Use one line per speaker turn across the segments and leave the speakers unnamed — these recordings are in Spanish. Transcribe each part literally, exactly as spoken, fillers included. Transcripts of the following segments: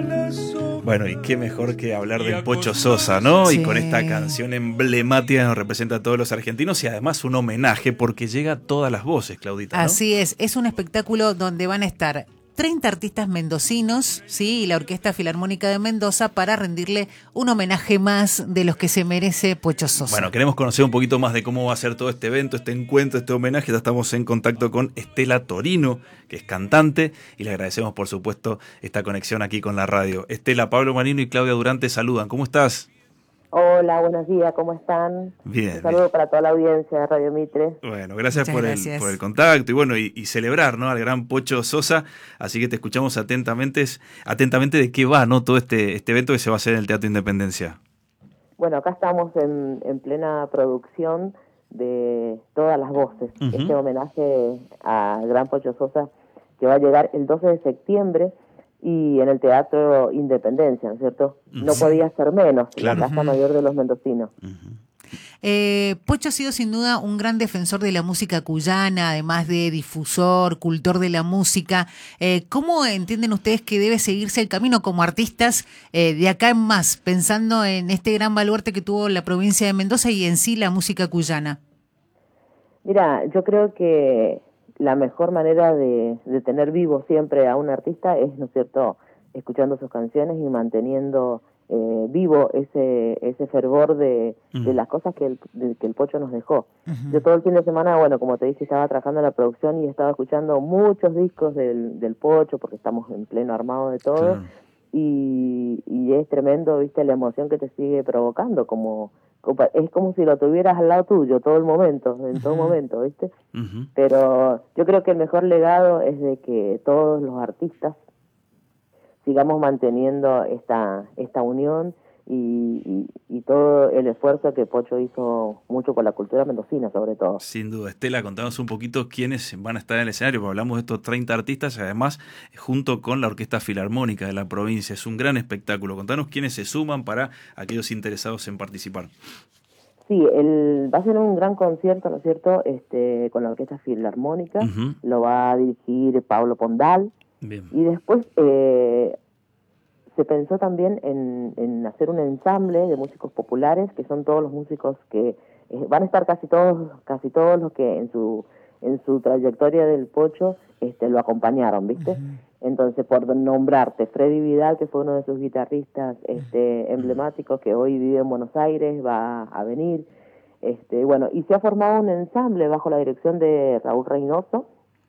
Bueno, y qué mejor que hablar del Pocho Sosa, ¿no?
Sí.
Y con esta canción emblemática que nos representa a todos los argentinos y además un homenaje porque llega a todas las voces, Claudita, ¿no?
Así es, es un espectáculo donde van a estar treinta artistas mendocinos, ¿sí? Y la Orquesta Filarmónica de Mendoza para rendirle un homenaje más de los que se merece Pocho Sosa.
Bueno, queremos conocer un poquito más de cómo va a ser todo este evento, este encuentro, este homenaje. Ya estamos en contacto con Estela Torino, que es cantante, y le agradecemos, por supuesto, esta conexión aquí con la radio. Estela, Pablo Marino y Claudia Durán te saludan. ¿Cómo estás?
Hola, buenos días, ¿cómo están?
Bien.
Un saludo
bien.
para toda la audiencia de Radio Mitre.
Bueno, gracias por,
gracias.
El, por el contacto y bueno, y, y celebrar, ¿no? Al gran Pocho Sosa, así que te escuchamos atentamente, atentamente de qué va, ¿no? Todo este, este evento que se va a hacer en el Teatro Independencia.
Bueno, acá estamos en, en plena producción de Todas las Voces,
Uh-huh.
este homenaje al gran Pocho Sosa que va a llegar el doce de septiembre y en el Teatro Independencia, ¿no es cierto? No
Sí.
podía ser menos,
Claro.
la Casa
Uh-huh.
Mayor de los Mendocinos.
Uh-huh.
Eh, Pocho ha sido sin duda un gran defensor de la música cuyana, además de difusor, cultor de la música. Eh, ¿Cómo entienden ustedes que debe seguirse el camino como artistas eh, de acá en más, pensando en este gran baluarte que tuvo la provincia de Mendoza y en sí la música cuyana?
Mira, yo creo que la mejor manera de, de tener vivo siempre a un artista es, ¿no es cierto?, escuchando sus canciones y manteniendo eh, vivo ese ese fervor de,
Uh-huh.
de las cosas que el, de, que el Pocho nos dejó.
Uh-huh.
Yo todo el fin de semana, bueno, como te dije, estaba trabajando en la producción y estaba escuchando muchos discos del, del Pocho, porque estamos en pleno armado de todo,
Claro.
y, y es tremendo, viste, la emoción que te sigue provocando, como es como si lo tuvieras al lado tuyo todo el momento, en todo
Uh-huh.
momento, ¿viste?
Uh-huh.
Pero yo creo que el mejor legado es de que todos los artistas sigamos manteniendo esta esta unión y, y, y todo el esfuerzo que Pocho hizo mucho con la cultura mendocina, sobre todo.
Sin duda. Estela, contanos un poquito quiénes van a estar en el escenario, porque hablamos de estos treinta artistas, además, junto con la Orquesta Filarmónica de la provincia. Es un gran espectáculo. Contanos quiénes se suman para aquellos interesados en participar.
Sí, el, va a ser un gran concierto, ¿no es cierto?, este, con la Orquesta Filarmónica.
Uh-huh.
Lo va a dirigir Pablo Pondal.
Bien.
Y después eh, se pensó también en, en hacer un ensamble de músicos populares, que son todos los músicos que eh, van a estar casi todos casi todos los que en su en su trayectoria del Pocho este lo acompañaron, ¿viste? Uh-huh. Entonces, por nombrarte, Freddy Vidal, que fue uno de sus guitarristas este emblemáticos, que hoy vive en Buenos Aires, va a venir. Este, bueno, y se ha formado un ensamble bajo la dirección de Raúl Reynoso,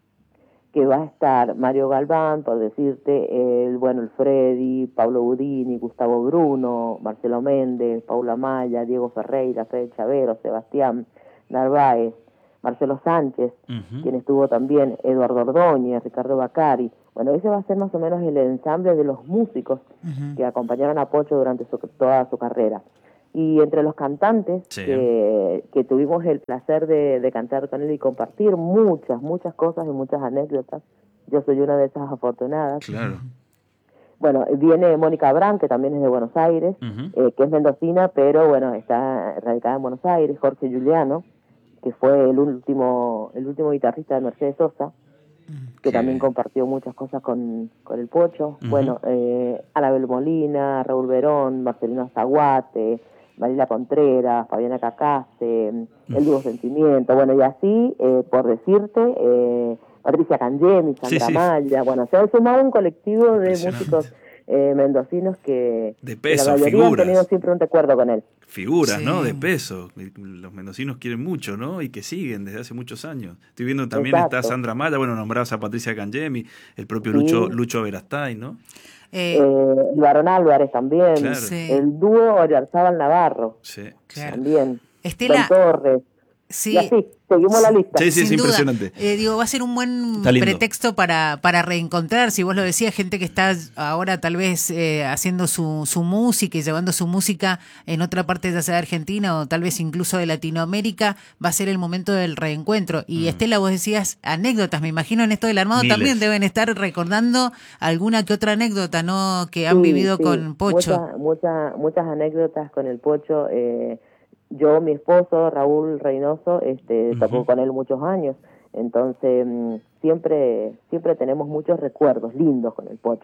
que va a estar Mario Galván, por decirte, el bueno, el Freddy, Pablo Budini, Gustavo Bruno, Marcelo Méndez, Paula Maya, Diego Ferreira, Fede Chavero, Sebastián Narváez, Marcelo Sánchez, uh-huh. quien estuvo también, Eduardo Ordóñez, Ricardo Bacari. Bueno, ese va a ser más o menos el ensamble de los músicos uh-huh. que acompañaron a Pocho durante su, toda su carrera. Y entre los cantantes sí. que, que tuvimos el placer de, de cantar con él y compartir muchas, muchas cosas y muchas anécdotas, yo soy una de esas afortunadas.
Claro.
Bueno, viene Mónica Abrán, que también es de Buenos Aires, uh-huh. eh, que es mendocina, pero bueno, está radicada en Buenos Aires. Jorge Giuliano, que fue el último el último guitarrista de Mercedes Sosa, que Qué también bien. compartió muchas cosas con, con el Pocho. Uh-huh. Bueno, eh, Anabel Molina, Raúl Verón, Marcelino Azaguate, Marila Contreras, Fabiana Cacase, uh-huh. El Dúo Sentimiento, bueno, y así, eh, por decirte, eh, Patricia Cangemi, Sandra sí, sí. Maya, bueno, se ha sumado un colectivo de músicos eh, mendocinos que,
de peso,
que la mayoría
figuras.
han tenido siempre un recuerdo con él.
Figuras, sí. ¿no? De
Mm.
peso. Los mendocinos quieren mucho, ¿no? Y que siguen desde hace muchos años. Estoy viendo también
Exacto.
está Sandra Maya, bueno, nombrabas a Patricia Cangemi, el propio sí. Lucho, Lucho Verastay, ¿no?
Eh, eh, Barón Álvarez también,
claro.
sí. El dúo Oyarzábal Navarro,
sí.
también,
Estela,
Don Torres.
Sí.
Y así, seguimos la lista.
Sí, sí, es
Sin
impresionante.
Duda. Eh, digo, va a ser un buen pretexto para, para reencontrar, si vos lo decías, gente que está ahora tal vez eh, haciendo su, su música y llevando su música en otra parte, ya sea de Argentina o tal vez incluso de Latinoamérica, va a ser el momento del reencuentro. Y mm. Estela, vos decías anécdotas, me imagino en esto del armado Miles. También deben estar recordando alguna que otra anécdota, ¿no? Que han
sí,
vivido
sí.
con Pocho.
Muchas, muchas, muchas anécdotas con el Pocho. Eh, Yo, mi esposo, Raúl Reynoso, este, uh-huh. tocó con él muchos años, entonces siempre siempre tenemos muchos recuerdos lindos con el Pocho.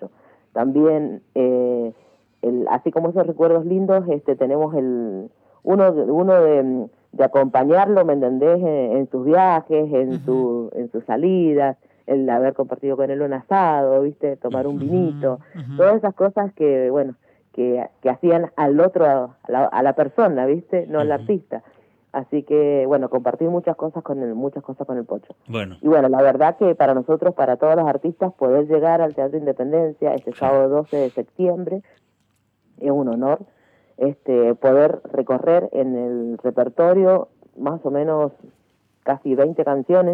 también, eh, el, así como esos recuerdos lindos, este tenemos el uno, uno de, de acompañarlo, ¿me entendés?, en, en sus viajes, en, uh-huh. su, en sus salidas, el haber compartido con él un asado, ¿viste?, tomar un vinito, uh-huh. todas esas cosas que, bueno, que, que hacían al otro, a la, a la persona, ¿viste?, no uh-huh. al artista. Así que, bueno, compartir muchas cosas con el, muchas cosas con el Pocho.
Bueno.
Y bueno, la verdad que para nosotros, para todos los artistas, poder llegar al Teatro Independencia este sábado doce de septiembre es un honor. Este, poder recorrer en el repertorio más o menos casi veinte canciones,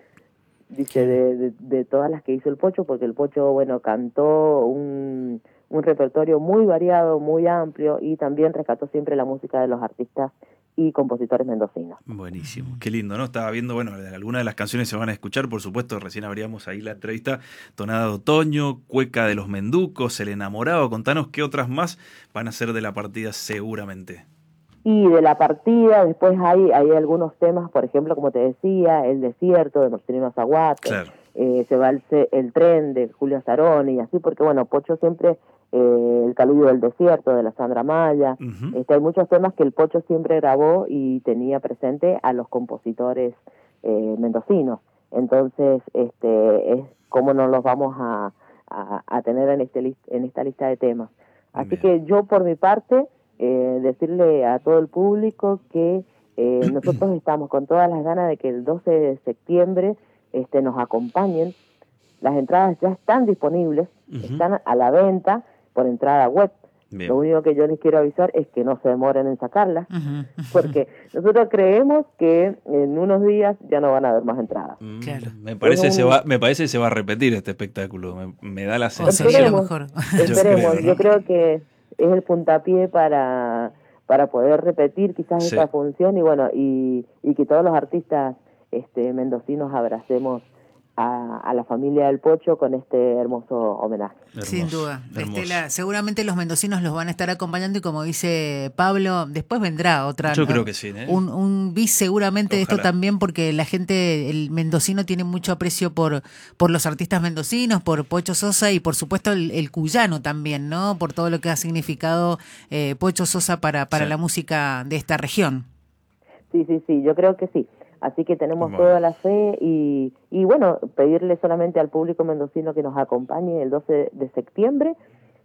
dice, de, de, de todas las que hizo el Pocho, porque el Pocho, bueno, cantó un, un repertorio muy variado, muy amplio, y también rescató siempre la música de los artistas y compositores mendocinos.
Buenísimo, qué lindo, ¿no? Estaba viendo, bueno, algunas de las canciones se van a escuchar, por supuesto, recién abríamos ahí la entrevista, Tonada de Otoño, Cueca de los Menducos, El Enamorado. Contanos qué otras más van a ser de la partida seguramente.
Y de la partida, después hay, hay algunos temas, por ejemplo, como te decía, El Desierto de Marcelino Azahuate,
claro.
eh, se va el, el Tren de Julio Azaroni, y así, porque bueno, Pocho siempre... Eh, el Calullo del Desierto de la Sandra Maya, uh-huh. este, hay muchos temas que el Pocho siempre grabó y tenía presente a los compositores eh, mendocinos, entonces este es cómo no los vamos a, a, a tener en este list, en esta lista de temas. Así Bien. que yo por mi parte eh, decirle a todo el público que eh, nosotros estamos con todas las ganas de que el doce de septiembre este, nos acompañen. Las entradas ya están disponibles, uh-huh. están a la venta por entrada web. Bien. Lo único que yo les quiero avisar es que no se demoren en sacarlas, uh-huh. porque nosotros creemos que en unos días ya no van a haber más entradas.
Mm, claro. Me parece un... se va, me parece que se va a repetir este espectáculo, me, me da la sensación.
Esperemos, mejor. Esperemos. Yo, creo, ¿no? yo creo que es el puntapié para, para poder repetir quizás sí. esta función, y bueno, y, y que todos los artistas este, mendocinos abracemos A, a la familia del Pocho con este hermoso homenaje.
Hermoso, Sin duda. Hermoso. Estela, seguramente los mendocinos los van a estar acompañando, y como dice Pablo, después vendrá otra.
Yo ¿no? creo que sí. ¿eh?
Un, un bis seguramente de esto también, porque la gente, el mendocino tiene mucho aprecio por, por los artistas mendocinos, por Pocho Sosa, y por supuesto el, el cuyano también, ¿no? Por todo lo que ha significado eh, Pocho Sosa para, para sí. la música de esta región.
Sí, sí, sí, yo creo que sí. Así que tenemos bueno. toda la fe y, y bueno, pedirle solamente al público mendocino que nos acompañe el doce de septiembre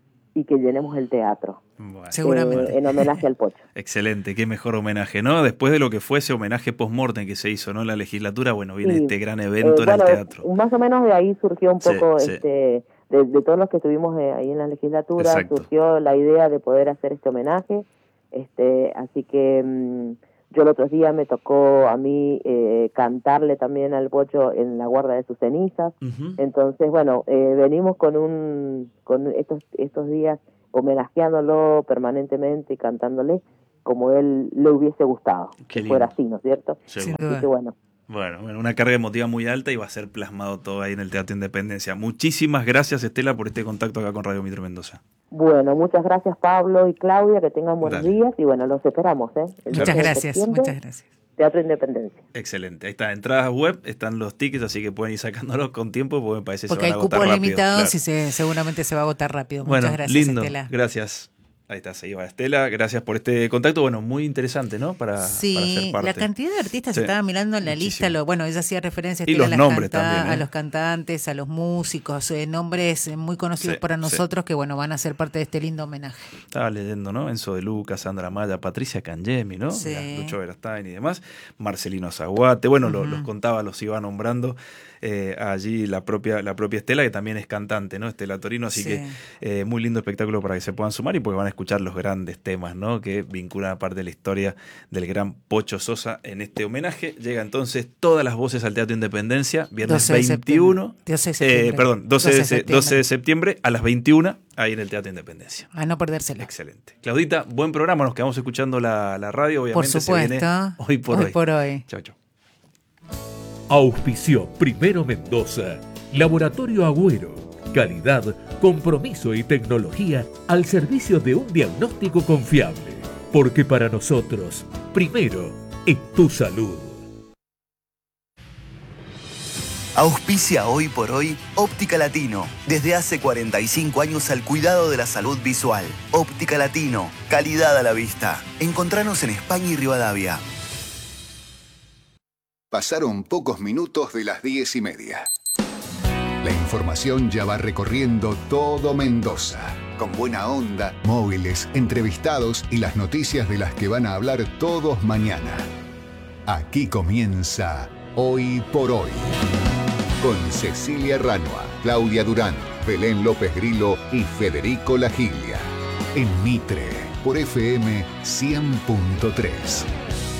y que llenemos el teatro.
Bueno.
Seguramente.
Eh, en homenaje al Pocho.
Excelente, qué mejor homenaje, ¿no? Después de lo que fue ese homenaje post-mortem que se hizo, ¿no? En la legislatura, bueno, viene sí. este gran evento eh, en bueno, el teatro.
Más o menos de ahí surgió un poco, sí, este sí. De, de todos los que estuvimos eh, ahí en la legislatura, Exacto. surgió la idea de poder hacer este homenaje. este Así que... Mmm, yo el otro día me tocó a mí eh, cantarle también al Pocho en la guarda de sus cenizas. Uh-huh. Entonces, bueno, eh, venimos con un con estos estos días homenajeándolo permanentemente y cantándole como él le hubiese gustado. Qué que lindo. Fuera así, ¿no es cierto?
Sí.
Así que bueno.
Bueno, bueno, una carga emotiva muy alta y va a ser plasmado todo ahí en el Teatro Independencia. Muchísimas gracias, Estela, por este contacto acá con Radio Metro Mendoza.
Bueno, muchas gracias, Pablo y Claudia, que tengan buenos Dale. días y bueno, los esperamos, ¿eh?
El muchas gracias, muchas gracias.
Teatro Independencia.
Excelente, ahí está, entradas web, están los tickets, así que pueden ir sacándolos con tiempo porque me parece que
porque
se van a agotar rápido.
Porque hay cupos limitados y se, seguramente se va a agotar rápido. Muchas
bueno,
gracias,
lindo,
Estela.
Gracias. Ahí está, se iba Estela, gracias por este contacto, bueno, muy interesante, ¿no? Para,
sí,
para ser parte.
La cantidad de artistas, sí. estaba mirando en la Muchísimo. lista, lo, bueno, ella hacía referencia
y los
a, las
nombres
canta-
también, ¿eh?
a los cantantes, a los músicos, eh, nombres muy conocidos
sí,
para nosotros
sí.
que, bueno, van a ser parte de este lindo homenaje.
Estaba leyendo, ¿no? Enzo de Lucas, Sandra Maya, Patricia Cangemi, ¿no?
Sí.
Lucho Verastain y demás, Marcelino Azahuate, bueno, uh-huh. lo, los contaba, los iba nombrando. Eh, allí la propia la propia Estela, que también es cantante, ¿no? Estela Torino, así sí. que eh, muy lindo espectáculo para que se puedan sumar y porque van a escuchar los grandes temas, ¿no? Que vinculan a parte de la historia del gran Pocho Sosa en este homenaje. Llega entonces todas las voces al Teatro Independencia, viernes veintiuno,
doce de septiembre.
Eh, perdón, doce de septiembre. doce de septiembre a las veintiuna, ahí en el Teatro Independencia.
A no perdérsela.
Excelente. Claudita, buen programa, nos quedamos escuchando la, la radio, obviamente.
Por supuesto.
Se viene hoy por hoy.
Hoy por hoy.
Chau, chau.
Auspició Primero Mendoza, Laboratorio Agüero, calidad, compromiso y tecnología al servicio de un diagnóstico confiable. Porque para nosotros, primero es tu salud.
Auspicia hoy por hoy Óptica Latino. Desde hace cuarenta y cinco años al cuidado de la salud visual. Óptica Latino. Calidad a la vista. Encontranos en España y Rivadavia.
Pasaron pocos minutos de las diez y media. La información ya va recorriendo todo Mendoza. Con buena onda, móviles, entrevistados y las noticias de las que van a hablar todos mañana. Aquí comienza Hoy por Hoy. Con Cecilia Ranua, Claudia Durán, Belén López Grillo y Federico Lagiglia. En Mitre, por F M cien punto tres.